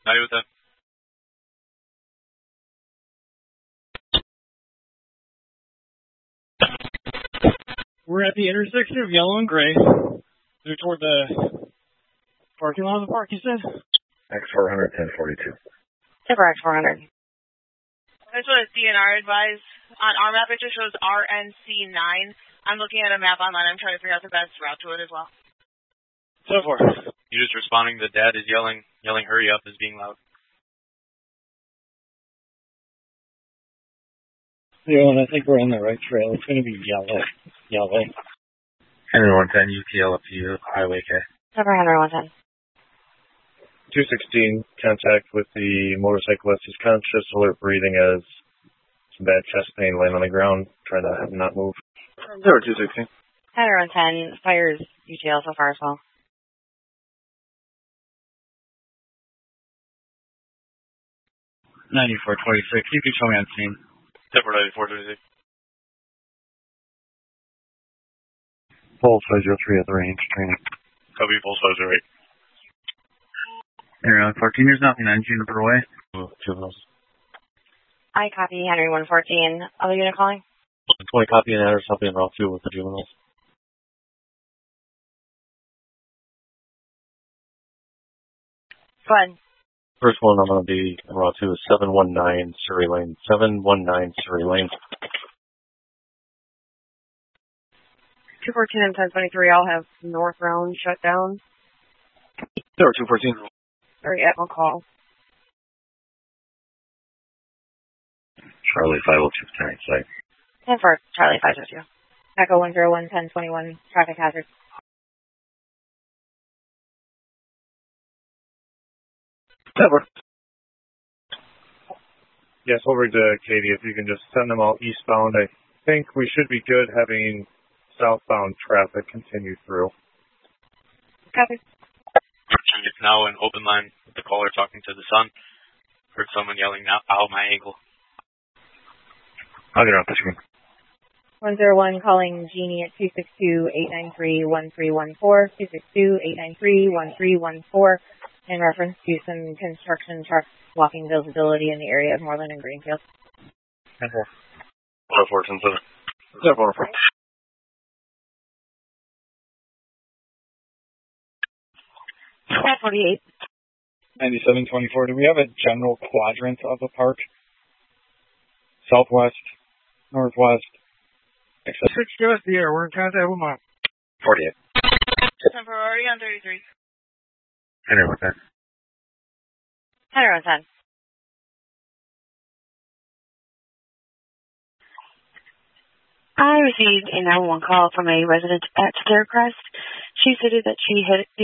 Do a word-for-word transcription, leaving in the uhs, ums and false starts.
ninety with that. We're at the intersection of yellow and gray. They're toward the parking lot of the park, you said? X four hundred, ten forty-two. Timber X four hundred. That's what a D N R advised. On our map, it just shows R N C nine. I'm looking at a map online. I'm trying to figure out the best route to it as well. So far. You're just responding. The dad is yelling, yelling, hurry up, is being loud. Yeah, and I think we're on the right trail. It's going to be yellow. Yellow. Henry one ten, U T L up to you, Highway K. Timber Henry one ten. two sixteen, contact with the motorcyclist. He's conscious, alert breathing as some bad chest pain laying on the ground, trying to have him not move. Zero two sixteen. Henry one ten, fires U T L so far as well. ninety-four twenty-six, you can show me on scene. Timber ninety-four twenty-six. Pulse five zero three at the range, training. Copy, pulse five zero eight. Henry one fourteen, there's nothing on Juniper Way. Juveniles. I copy Henry one fourteen. Other unit calling? twenty copy and address, I'll be in route two with the juveniles. Go ahead. First one I'm going to be in route two is seven one nine Surrey Lane. seven one nine Surrey Lane. two fourteen and ten twenty-three all have north round shut down. Zero two fourteen. Sorry, at my call. Charlie five oh two, ten site. ten for Charlie five oh two. Echo one zero one, ten twenty-one, traffic hazard. Never. Yes, over to Katie, if you can just send them all eastbound. I think we should be good having southbound traffic continue through. Copy. It's now an open line with the caller talking to the son. Heard someone yelling, now, ow, my ankle. I'll get off the screen. one zero one calling Jeannie at two six two, eight nine three, one three one four, two six two, eight nine three, one three one four, in reference to some construction trucks blocking visibility in the area of Moreland and Greenfield. ten four. Zero four, ten seven. Zero four four. five forty-eight. ninety-seven twenty-four, do we have a general quadrant of the park? Southwest, northwest, et cetera. Six, give us the air. We're in contact with Mom. forty-eight. Temporary on thirty-three. Henry one ten. Henry one ten. I received a nine one one call from a resident at Staircrest. She stated that she had